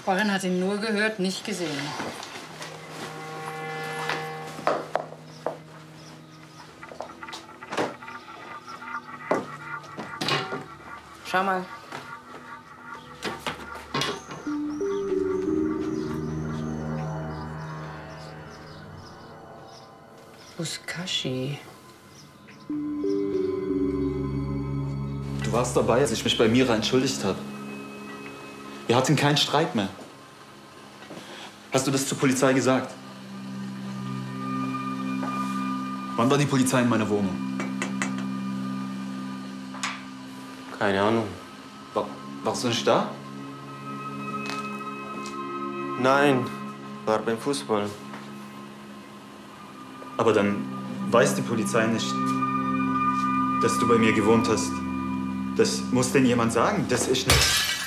Nachbarin hat ihn nur gehört, nicht gesehen. Schau mal. Buzkashi. Du warst dabei, als ich mich bei Mira entschuldigt habe. Wir hatten keinen Streit mehr. Hast du das zur Polizei gesagt? Wann war die Polizei in meiner Wohnung? Keine Ahnung. Warst du nicht da? Nein, war beim Fußball. Aber dann weiß die Polizei nicht, dass du bei mir gewohnt hast. Das muss denn jemand sagen, dass ich nicht...